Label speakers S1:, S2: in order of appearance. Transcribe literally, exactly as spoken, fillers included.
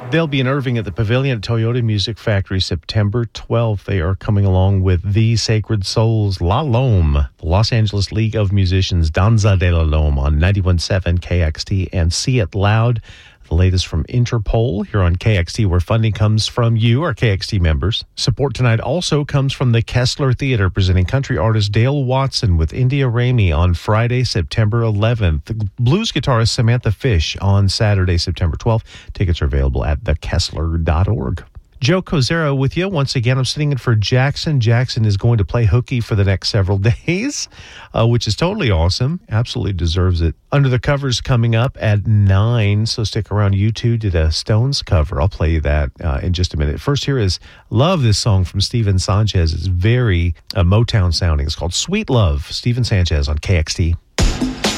S1: They'll be in Irving at the Pavilion at Toyota Music Factory September twelfth. They are coming along with The Sacred Souls, La Lome, the Los Angeles League of Musicians, Danza de la Lome on ninety-one point seven K X T, and See It Loud, the latest from Interpol here on K X T, where funding comes from you, our K X T members. Support tonight also comes from the Kessler Theater, presenting country artist Dale Watson with India Ramey on Friday, September eleventh. The blues guitarist Samantha Fish on Saturday, September twelfth. Tickets are available at the kessler dot org. Joe Cozero with you. Once again, I'm sitting in for Jackson. Jackson is going to play hooky for the next several days, uh, which is totally awesome. Absolutely deserves it. Under the Covers coming up at nine, so stick around. U two did a Stones cover. I'll play you that uh, in just a minute. First, here is, love this song from Steven Sanchez. It's very uh, Motown sounding. It's called Sweet Love. Steven Sanchez on K X T.